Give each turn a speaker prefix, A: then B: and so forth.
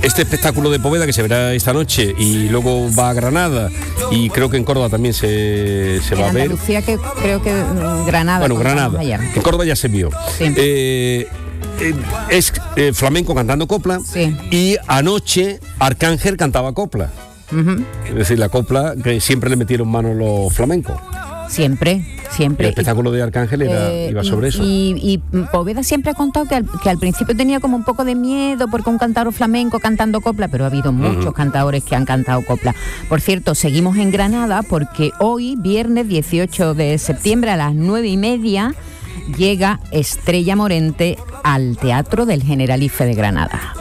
A: este espectáculo de Poveda que se verá esta noche y luego va a Granada y creo que en Córdoba también se va a ver.
B: En Andalucía que creo que Granada.
A: Bueno, Granada. En Córdoba ya se vio.
B: Sí.
A: Es flamenco cantando copla,
B: sí.
A: Y anoche Arcángel cantaba copla.
B: Uh-huh.
A: Es decir, la copla que siempre le metieron mano los flamencos.
B: Siempre.
A: El espectáculo de Arcángel iba sobre eso.
B: Y Poveda siempre ha contado que al principio tenía como un poco de miedo porque un cantador flamenco cantando copla, pero ha habido muchos cantadores que han cantado copla. Por cierto, seguimos en Granada porque hoy, viernes 18 de septiembre a las 9:30, llega Estrella Morente al Teatro del Generalife de Granada.